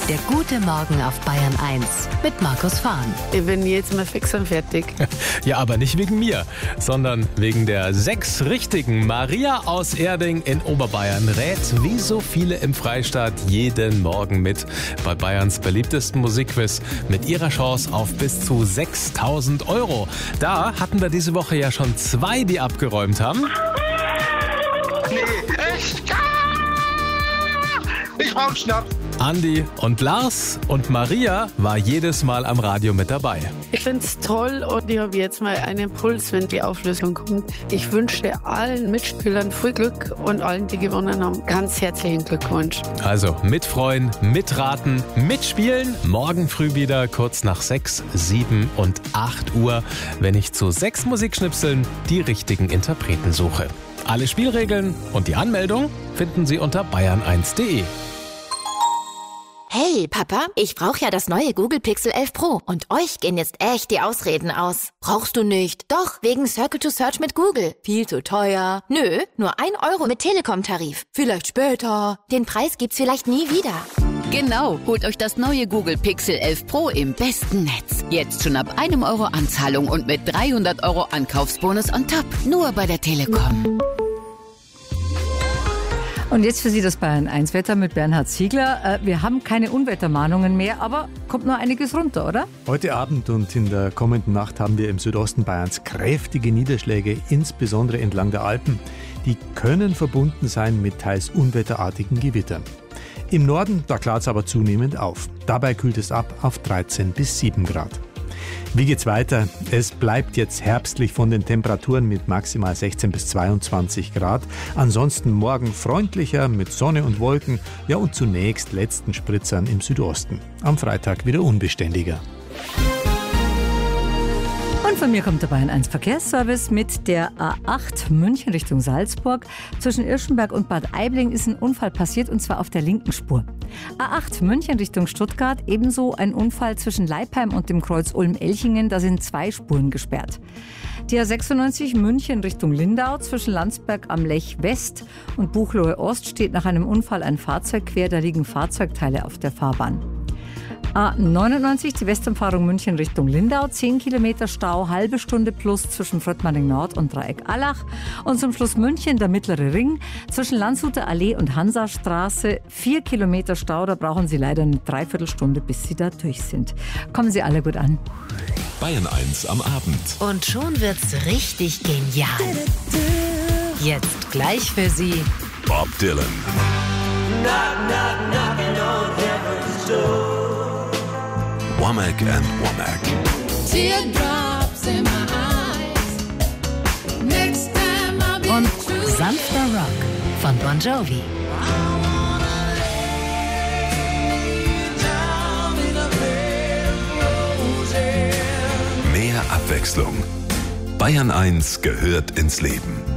Der gute Morgen auf Bayern 1 mit Markus Fahn. Ich bin jetzt mal fix und fertig. Ja, aber nicht wegen mir, sondern wegen der 6 Richtigen. Maria aus Erding in Oberbayern rät, wie so viele im Freistaat, jeden Morgen mit bei Bayerns beliebtesten Musikquiz mit ihrer Chance auf bis zu 6.000 €. Da hatten wir diese Woche ja schon 2, die abgeräumt haben. Nee, echt? Ich brauch Schnaps. Andi und Lars, und Maria war jedes Mal am Radio mit dabei. Ich finde es toll und ich habe jetzt mal einen Puls, wenn die Auflösung kommt. Ich wünsche allen Mitspielern viel Glück und allen, die gewonnen haben, ganz herzlichen Glückwunsch. Also mitfreuen, mitraten, mitspielen. Morgen früh wieder kurz nach 6, 7 und 8 Uhr, wenn ich zu 6 Musikschnipseln die richtigen Interpreten suche. Alle Spielregeln und die Anmeldung finden Sie unter bayern1.de. Hey, Papa, ich brauche ja das neue Google Pixel 11 Pro und euch gehen jetzt echt die Ausreden aus. Brauchst du nicht? Doch, wegen Circle to Search mit Google. Viel zu teuer. Nö, nur 1 € mit Telekom-Tarif. Vielleicht später. Den Preis gibt's vielleicht nie wieder. Genau, holt euch das neue Google Pixel 11 Pro im besten Netz. Jetzt schon ab 1 € Anzahlung und mit 300 € Ankaufsbonus on top. Nur bei der Telekom. Und jetzt für Sie das Bayern 1 Wetter mit Bernhard Ziegler. Wir haben keine Unwettermahnungen mehr, aber kommt noch einiges runter, oder? Heute Abend und in der kommenden Nacht haben wir im Südosten Bayerns kräftige Niederschläge, insbesondere entlang der Alpen. Die können verbunden sein mit teils unwetterartigen Gewittern. Im Norden, da klart es aber zunehmend auf. Dabei kühlt es ab auf 13 bis 7 Grad. Wie geht's weiter? Es bleibt jetzt herbstlich von den Temperaturen mit maximal 16 bis 22 Grad. Ansonsten morgen freundlicher mit Sonne und Wolken. Ja, und zunächst letzten Spritzern im Südosten. Am Freitag wieder unbeständiger. Und von mir kommt der Bayern 1 Verkehrsservice mit der A8 München Richtung Salzburg. Zwischen Irschenberg und Bad Aibling ist ein Unfall passiert, und zwar auf der linken Spur. A8 München Richtung Stuttgart, ebenso ein Unfall zwischen Leipheim und dem Kreuz Ulm-Elchingen. Da sind 2 Spuren gesperrt. Die A96 München Richtung Lindau, zwischen Landsberg am Lech West und Buchloe Ost steht nach einem Unfall ein Fahrzeug quer. Da liegen Fahrzeugteile auf der Fahrbahn. A99, die Westumfahrung München Richtung Lindau, 10 Kilometer Stau, halbe Stunde plus zwischen Fröttmanning Nord und Dreieck Allach. Und zum Schluss München, der mittlere Ring, zwischen Landshuter Allee und Hansastraße, 4 Kilometer Stau, da brauchen Sie leider eine Dreiviertelstunde, bis Sie da durch sind. Kommen Sie alle gut an. Bayern 1 am Abend. Und schon wird's richtig genial. Jetzt gleich für Sie Bob Dylan. Womack and Womack. und sanfter Rock von Bon Jovi. Mehr Abwechslung. Bayern 1 gehört ins Leben.